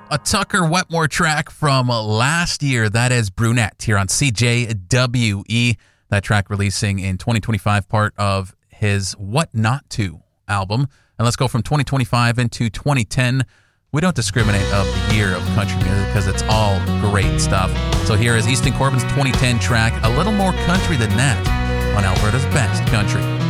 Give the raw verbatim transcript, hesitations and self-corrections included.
A Tucker Wetmore track from last year. That is Brunette here on C J W E. That track releasing in twenty twenty-five, part of his What Not To album. And let's go from twenty twenty-five into twenty ten. We don't discriminate of the year of country music because it's all great stuff. So here is Easton Corbin's twenty ten track, a little more country than that, on Alberta's Best Country.